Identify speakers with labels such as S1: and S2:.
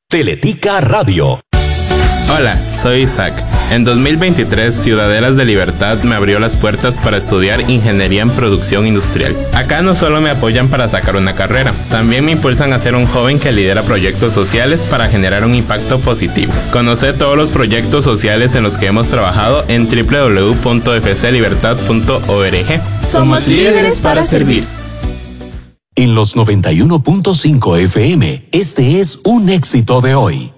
S1: Teletica Radio.
S2: Hola, soy Isaac. En 2023, Ciudadelas de Libertad me abrió las puertas para estudiar Ingeniería en Producción Industrial. Acá no solo me apoyan para sacar una carrera, también me impulsan a ser un joven que lidera proyectos sociales para generar un impacto positivo. Conoce todos los proyectos sociales en los que hemos trabajado en www.fclibertad.org.
S3: Somos líderes para servir.
S1: En los 91.5 FM, este es un éxito de hoy.